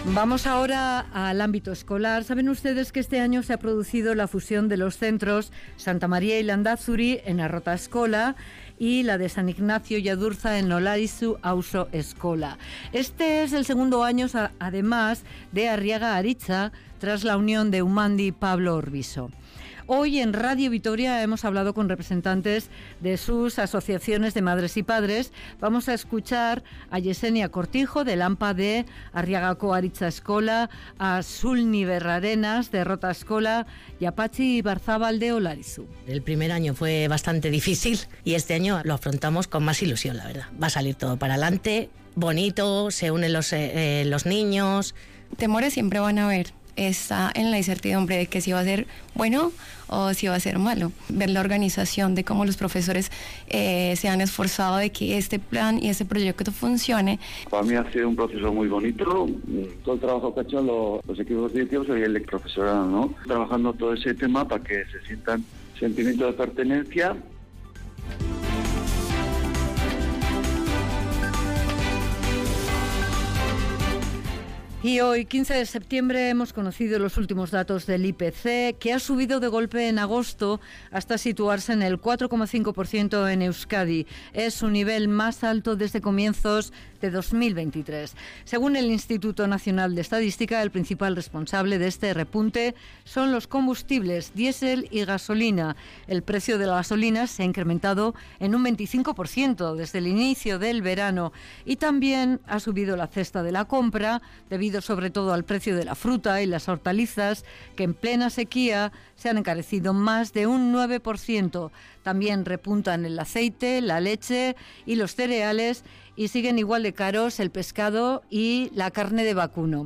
Vamos ahora al ámbito escolar. Saben ustedes que este año se ha producido la fusión de los centros Santa María y Landazuri en Arrota Escola y la de San Ignacio y Adurza en Olarizu Auso Escola. Este es el segundo año, además, de Arriaga Aritza, tras la unión de Umandi y Pablo Orbiso. Hoy en Radio Vitoria hemos hablado con representantes de sus asociaciones de madres y padres. Vamos a escuchar a Yesenia Cortijo del AMPA de Arriagako Aritza Escola, a Sulni Berrarenas de Rota Escola y a Patxi Barzábal de Olarizu. El primer año fue bastante difícil y este año lo afrontamos con más ilusión, la verdad. Va a salir todo para adelante, bonito, se unen los niños. Temores siempre van a haber. Está en la incertidumbre de que si va a ser bueno o si va a ser malo. Ver la organización de cómo los profesores se han esforzado de que este plan y este proyecto funcione. Para mí ha sido un proceso muy bonito. Todo el trabajo que han hecho los equipos directivos y el profesorado, ¿no? Trabajando todo ese tema para que se sientan sentimiento de pertenencia. Y hoy, 15 de septiembre, hemos conocido los últimos datos del IPC, que ha subido de golpe en agosto hasta situarse en el 4,5% en Euskadi. Es su nivel más alto desde comienzos de 2023. Según el Instituto Nacional de Estadística, el principal responsable de este repunte son los combustibles, diésel y gasolina. El precio de la gasolina se ha incrementado en un 25% desde el inicio del verano y también ha subido la cesta de la compra debido sobre todo al precio de la fruta y las hortalizas, que en plena sequía se han encarecido más de un 9%. También repuntan el aceite, la leche y los cereales y siguen igual de caros el pescado y la carne de vacuno.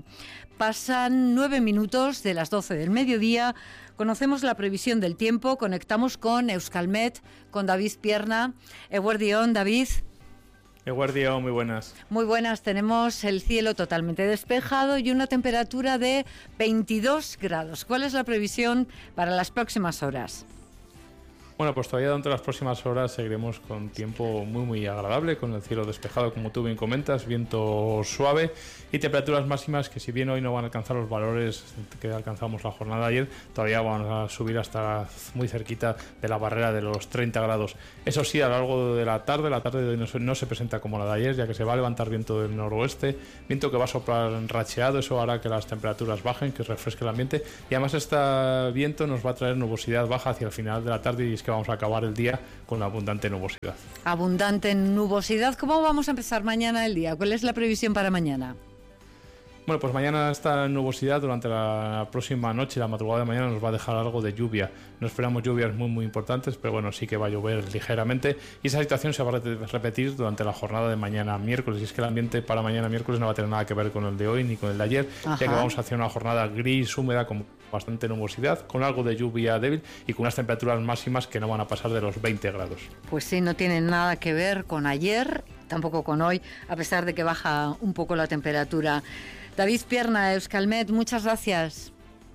Pasan 9 minutos de las 12 del mediodía. Conocemos la previsión del tiempo. Conectamos con Euskalmet, con David Pierna. Eguerdión, David. Eguerdión, muy buenas. Muy buenas, tenemos el cielo totalmente despejado y una temperatura de 22 grados. ¿Cuál es la previsión para las próximas horas? Bueno, pues todavía durante las próximas horas seguiremos con tiempo muy agradable, con el cielo despejado, como tú bien comentas, viento suave y temperaturas máximas que, si bien hoy no van a alcanzar los valores que alcanzamos la jornada de ayer, todavía van a subir hasta muy cerquita de la barrera de los 30 grados. Eso sí, a lo largo de la tarde de hoy no se presenta como la de ayer, ya que se va a levantar viento del noroeste, viento que va a soplar racheado. Eso hará que las temperaturas bajen, que refresque el ambiente, y además este viento nos va a traer nubosidad baja hacia el final de la tarde, y es que vamos a acabar el día con abundante nubosidad. Abundante nubosidad. ¿Cómo vamos a empezar mañana el día? ¿Cuál es la previsión para mañana? Bueno, pues mañana esta nubosidad durante la próxima noche y la madrugada de mañana nos va a dejar algo de lluvia. No esperamos lluvias muy importantes, pero bueno, sí que va a llover ligeramente, y esa situación se va a repetir durante la jornada de mañana miércoles. Y es que el ambiente para mañana miércoles no va a tener nada que ver con el de hoy ni con el de ayer. Ajá. Ya que vamos hacia una jornada gris, húmeda, con bastante nubosidad, con algo de lluvia débil y con unas temperaturas máximas que no van a pasar de los 20 grados. Pues sí, no tienen nada que ver con ayer, tampoco con hoy, a pesar de que baja un poco la temperatura. David Pierna, Euskalmet, muchas gracias.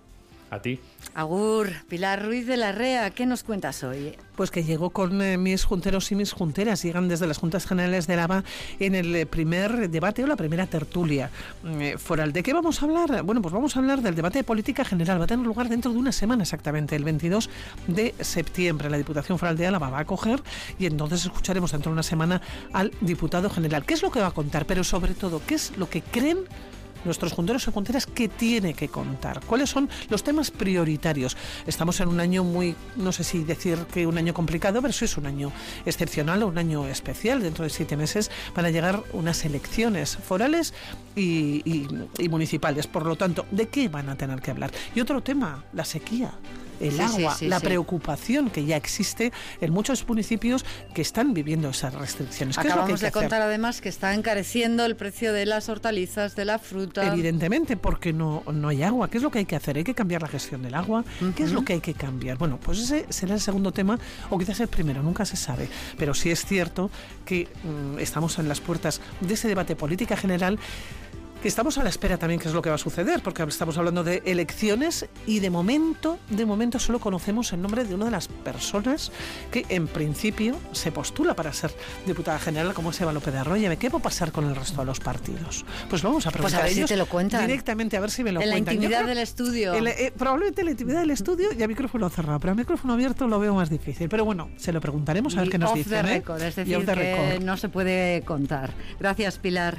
A ti. Agur. Pilar Ruiz de la Rea, ¿qué nos cuentas hoy? Pues que llegó con mis junteros y mis junteras. Llegan desde las Juntas Generales de Álava en el primer debate o la primera tertulia foral. ¿De qué vamos a hablar? Bueno, pues vamos a hablar del debate de política general. Va a tener lugar dentro de una semana exactamente, el 22 de septiembre. La Diputación Foral de Álava va a acoger, y entonces escucharemos dentro de una semana al diputado general. ¿Qué es lo que va a contar? Pero sobre todo, ¿qué es lo que creen nuestros junteros y junteras que tiene que contar? ¿Cuáles son los temas prioritarios? Estamos en un año muy, no sé si decir que un año complicado, pero sí es un año excepcional o un año especial. Dentro de 7 meses van a llegar unas elecciones forales y municipales. Por lo tanto, ¿de qué van a tener que hablar? Y otro tema, la sequía. El agua, la preocupación que ya existe en muchos municipios que están viviendo esas restricciones. Acabamos de contar además que está encareciendo el precio de las hortalizas, de la fruta. Evidentemente, porque no hay agua. ¿Qué es lo que hay que hacer? Hay que cambiar la gestión del agua. ¿Qué es lo que hay que cambiar? Bueno, pues ese será el segundo tema, o quizás el primero, nunca se sabe. Pero sí es cierto que estamos en las puertas de ese debate política general, que estamos a la espera también qué es lo que va a suceder, porque estamos hablando de elecciones y de momento solo conocemos el nombre de una de las personas que en principio se postula para ser diputada general, como es Eva López de Arroyo. ¿Qué va a pasar con el resto de los partidos? Pues vamos a preguntar a ver a ellos si te lo cuentan directamente, a ver si me lo en cuentan. la intimidad del estudio. Probablemente en la intimidad del estudio y a micrófono cerrado, pero a micrófono abierto lo veo más difícil. Pero bueno, se lo preguntaremos a ver qué nos dicen. Off the record, es decir, que no se puede contar. Gracias, Pilar.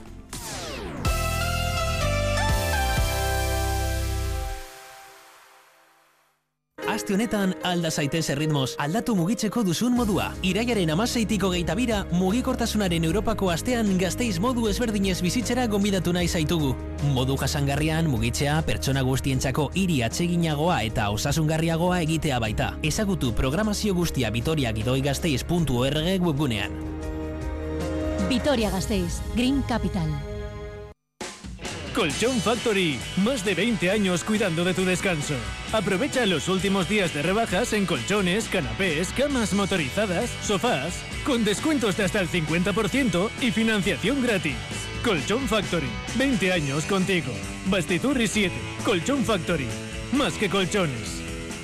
Aste honetan alda zaitez erritmoz, aldatu mugitzeko duzun modua. Iraiaren 16tik 22 mugikortasunaren Europako astean Gasteiz modu ezberdinez bizitzera gonbidatu nahi zaitugu. Modu jasangarrian mugitzea pertsona guztientzako hiri atseginagoa eta osasungarriagoa egitea baita. Ezagutu programazio guztia vitoriagidoi-gasteiz.org webgunean. Vitoria Gasteiz, Green Capital. Colchón Factory, más de 20 años cuidando de tu descanso. Aprovecha los últimos días de rebajas en colchones, canapés, camas motorizadas, sofás, con descuentos de hasta el 50% y financiación gratis. Colchón Factory, 20 años contigo. Bastiturri 7, Colchón Factory, más que colchones.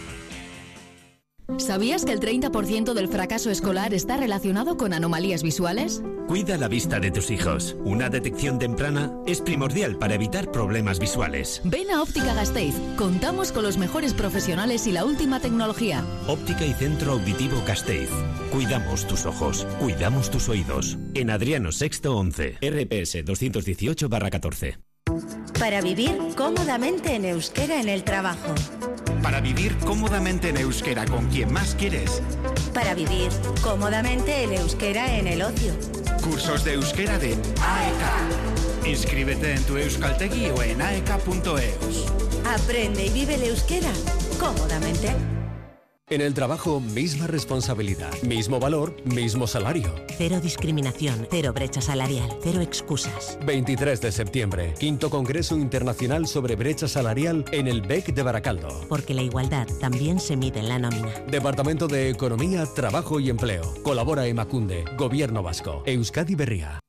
¿Sabías que el 30% del fracaso escolar está relacionado con anomalías visuales? Cuida la vista de tus hijos. Una detección temprana es primordial para evitar problemas visuales. Ven a Óptica Gasteiz. Contamos con los mejores profesionales y la última tecnología. Óptica y Centro Auditivo Gasteiz. Cuidamos tus ojos, cuidamos tus oídos. En Adriano Sexto 11, RPS 218/14. Para vivir cómodamente en euskera en el trabajo. Para vivir cómodamente en euskera con quien más quieres. Para vivir cómodamente en euskera en el ocio. Cursos de euskera de AEK. Inscríbete en tu Euskaltegi o en aek.eus. Aprende y vive el euskera cómodamente. En el trabajo, misma responsabilidad, mismo valor, mismo salario. Cero discriminación, cero brecha salarial, cero excusas. 23 de septiembre, 5º Congreso Internacional sobre Brecha Salarial en el BEC de Baracaldo. Porque la igualdad también se mide en la nómina. Departamento de Economía, Trabajo y Empleo. Colabora Emakunde, Gobierno Vasco, Euskadi Berria.